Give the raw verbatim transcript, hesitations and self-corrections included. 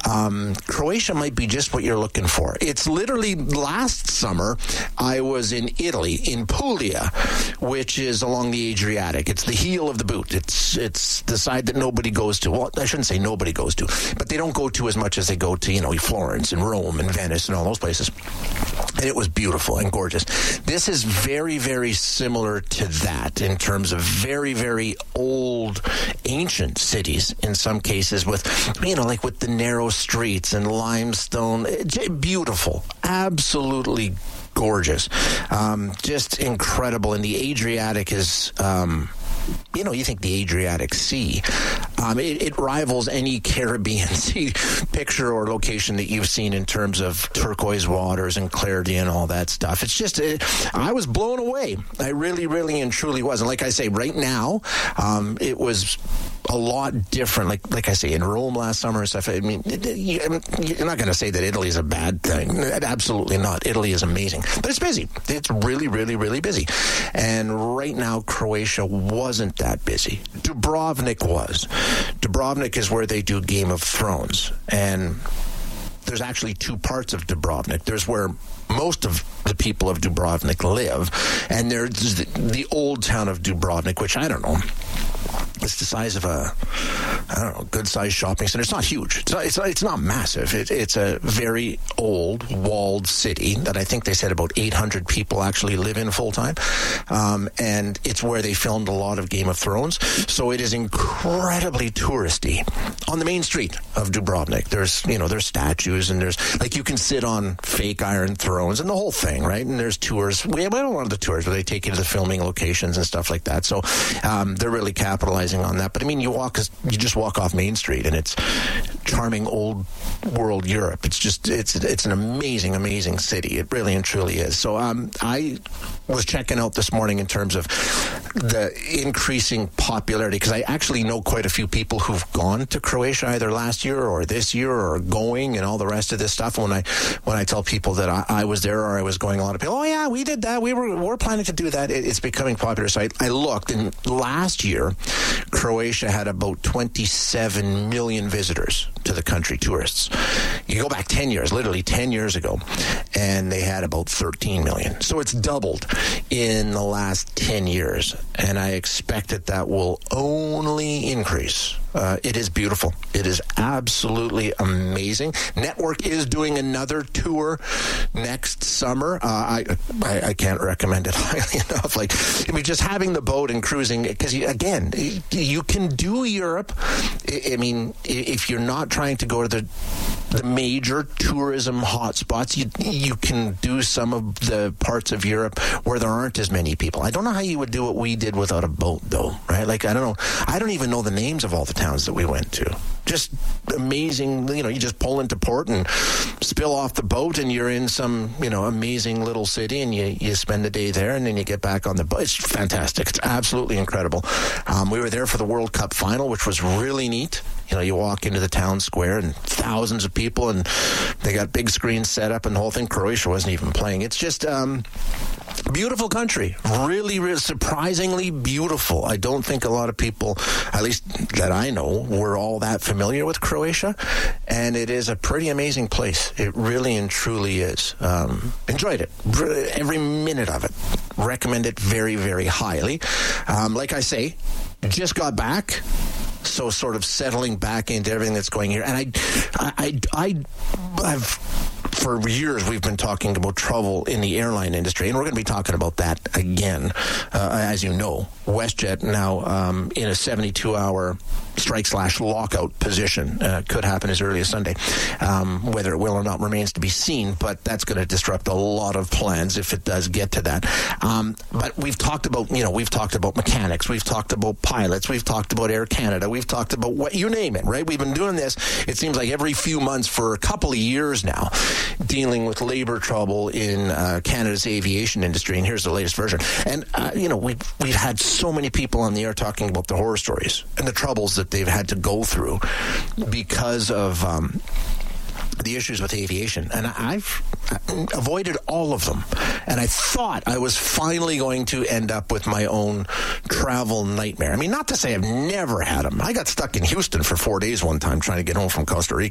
um, Croatia might be just what you're looking for. It's literally last summer I was in Italy, in Puglia, which is along the Adriatic. It's the heel of the boot. It's it's the side that nobody goes to. Well, I shouldn't say nobody goes to, but they don't go to as much as they go to, you know, Florence and Rome and Venice and all those places. And it was beautiful and gorgeous. This is very, very similar to that in terms of very, very old, ancient cities in some cases with, you know, like with the narrow streets and limestone. Beautiful. Absolutely gorgeous. Um, just incredible. And the Adriatic is... Um, you know, you think the Adriatic Sea, um, it, it rivals any Caribbean sea picture or location that you've seen in terms of turquoise waters and clarity and all that stuff. It's just, it, I was blown away. I really, really and truly was. And like I say, right now, um, it was a lot different. Like like I say, in Rome last summer and stuff, I mean, it, you, you're not going to say that Italy is a bad thing. Absolutely not. Italy is amazing. But it's busy. It's really, really, really busy. And right now, Croatia wasn't that busy. Dubrovnik was. Dubrovnik is where they do Game of Thrones. And there's actually two parts of Dubrovnik. There's where most of the people of Dubrovnik live. And there's the, the old town of Dubrovnik, which I don't know. It's the size of a, I don't know, good-sized shopping center. It's not huge. It's not, it's not, it's not massive. It, it's a very old, walled city that I think they said about eight hundred people actually live in full-time. Um, and it's where they filmed a lot of Game of Thrones. So it is incredibly touristy. On the main street of Dubrovnik, there's, you know, there's statues and there's, like, you can sit on fake iron thrones and the whole thing, right? And there's tours. We have a lot of the tours where they take you to the filming locations and stuff like that. So um, they're really capitalizing on that. But I mean, you walk, you just walk off Main Street, and it's charming old world Europe. It's just, it's it's an amazing, amazing city. It really and truly is. So um, I was checking out this morning in terms of the increasing popularity, because I actually know quite a few people who've gone to Croatia either last year or this year or going and all the rest of this stuff. When I when I tell people that I, I was there or I was going, a lot of people, oh yeah, we did that. We were we're planning to do that. It, it's becoming popular. So I, I looked, and last year, Croatia had about twenty-seven million visitors to the country, tourists. You go back ten years, literally ten years ago, and they had about thirteen million. So it's doubled in the last ten years, and I expect that that will only increase. Uh, it is beautiful. It is absolutely amazing. Network is doing another tour next summer. Uh, I, I I can't recommend it highly enough. Like, I mean, just having the boat and cruising, because again, you can do Europe. I mean, if you're not trying to go to the the major tourism hotspots, you you can do some of the parts of Europe where there aren't as many people. I don't know how you would do what we did without a boat, though, right? Like, I don't know. I don't even know the names of all the towns that we went to. Just amazing, you know, you just pull into port and spill off the boat and you're in some, you know, amazing little city, and you, you spend the day there and then you get back on the boat. It's fantastic. It's absolutely incredible. Um, we were there for the World Cup final, which was really neat. You know, you walk into the town square and thousands of people, and they got big screens set up and the whole thing. Croatia wasn't even playing. It's just um, beautiful country. Really, really surprisingly beautiful. I don't think a lot of people, at least that I know, were all that familiar with Croatia. And it is a pretty amazing place. It really and truly is. Um, enjoyed it. Every minute of it. Recommend it very, very highly. Um, like I say, just got back. So sort of settling back into everything that's going here. And I, I, I, I've, for years we've been talking about trouble in the airline industry, and we're going to be talking about that again. Uh, as you know, WestJet now um, in a seventy-two hour strike slash lockout position. Uh, could happen as early as Sunday. Um, whether it will or not remains to be seen, but that's going to disrupt a lot of plans if it does get to that. Um, but we've talked about, you know, we've talked about mechanics, we've talked about pilots, we've talked about Air Canada, we've talked about what, you name it, right? We've been doing this, it seems like every few months for a couple of years now, dealing with labor trouble in uh, Canada's aviation industry, and here's the latest version. And, uh, you know, we've, we've had so many people on the air talking about the horror stories and the troubles that they've had to go through because of um, the issues with aviation. And I've avoided all of them. And I thought I was finally going to end up with my own travel nightmare. I mean, not to say I've never had them. I got stuck in Houston for four days one time trying to get home from Costa Rica.